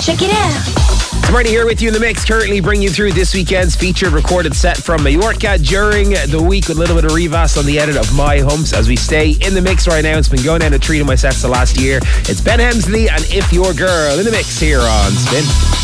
Check it out. Marty here with you in the mix, currently bringing you through this weekend's featured recorded set from Mallorca during the week with a little bit of revast on the edit of My Humps as we stay in the mix right now. It's been going down a treat of my sets the last year. It's Ben Hemsley and If Your Girl in the mix here on Spin.